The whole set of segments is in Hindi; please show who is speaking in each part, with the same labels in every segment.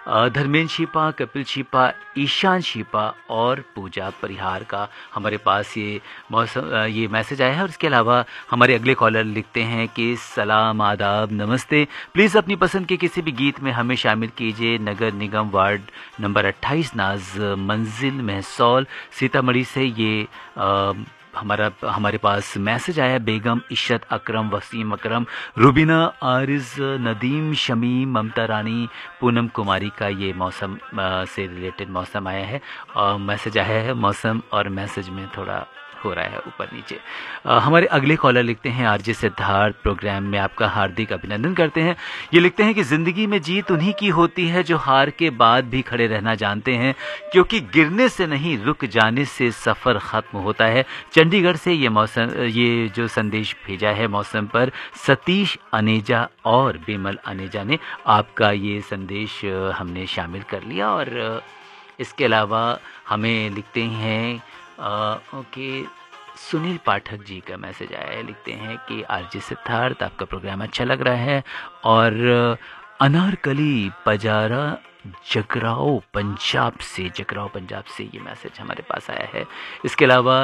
Speaker 1: धर्मेंद्र छिपा, कपिल छिपा, ईशान छिपा और पूजा परिहार का हमारे पास ये मैसेज आया है। और इसके अलावा हमारे अगले कॉलर लिखते हैं कि सलाम, आदाब, नमस्ते, प्लीज़ अपनी पसंद के किसी भी गीत में हमें शामिल कीजिए। नगर निगम वार्ड नंबर 28 नाज मंजिल महसौल सीतामढ़ी से ये हमारे पास मैसेज आया। बेगम, इशरत, अकरम, वसीम अकरम, रुबीना, आरिज, नदीम, शमीम, ममता रानी, पूनम कुमारी का ये मौसम से रिलेटेड मौसम आया है। मैसेज आया है मौसम और मैसेज में थोड़ा हो रहा है ऊपर नीचे। हमारे अगले कॉलर लिखते हैं आरजे सिद्धार्थ, प्रोग्राम में आपका हार्दिक अभिनंदन करते हैं। ये लिखते हैं कि ज़िंदगी में जीत उन्हीं की होती है जो हार के बाद भी खड़े रहना जानते हैं, क्योंकि गिरने से नहीं रुक जाने से सफ़र ख़त्म होता है। चंडीगढ़ से ये जो संदेश भेजा है मौसम पर, सतीश अनेजा और बिमल अनेजा ने आपका ये संदेश हमने शामिल कर लिया। और इसके अलावा हमें लिखते हैं ओके, सुनील पाठक जी का मैसेज आया है। लिखते हैं कि आरजे सिद्धार्थ, आपका प्रोग्राम अच्छा लग रहा है। और अनारकली पजारा जगराओ पंजाब से ये मैसेज हमारे पास आया है। इसके अलावा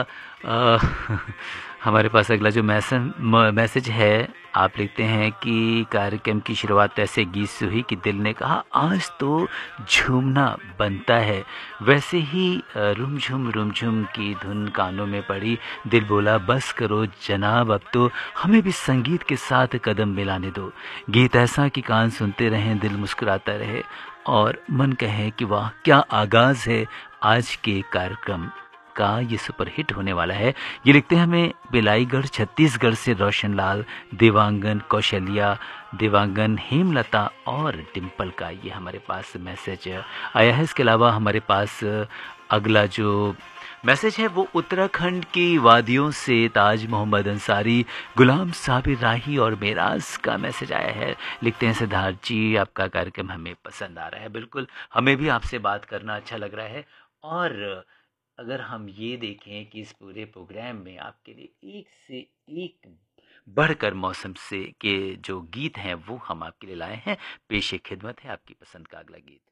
Speaker 1: हमारे पास अगला जो मैसेज है, आप लिखते हैं कि कार्यक्रम की शुरुआत ऐसे गीत से हुई कि दिल ने कहा आज तो झूमना बनता है। वैसे ही रुमझुम की धुन कानों में पड़ी, दिल बोला बस करो जनाब, अब तो हमें भी संगीत के साथ कदम मिलाने दो। गीत ऐसा कि कान सुनते रहें, दिल मुस्कुराता रहे और मन कहे कि वाह क्या आगाज़ है आज के कार्यक्रम का, ये सुपरहिट होने वाला है। ये लिखते हैं हमें बिलाईगढ़ छत्तीसगढ़ से रोशन लाल, देवांगन, कौशल्या, देवांगन, हेमलता और डिम्पल का ये हमारे पास मैसेज आया है। इसके अलावा हमारे पास अगला जो मैसेज है वो उत्तराखंड की वादियों से ताज मोहम्मद अंसारी, गुलाम साबिर राही और मेराज का मैसेज आया है। लिखते हैं सिद्धार्थ जी, आपका कार्यक्रम हमें पसंद आ रहा है। बिल्कुल, हमें भी आपसे बात करना अच्छा लग रहा है। और अगर हम ये देखें कि इस पूरे प्रोग्राम में आपके लिए एक से एक बढ़कर मौसम से के जो गीत हैं वो हम आपके लिए लाए हैं। पेश खिदमत है आपकी पसंद का अगला गीत।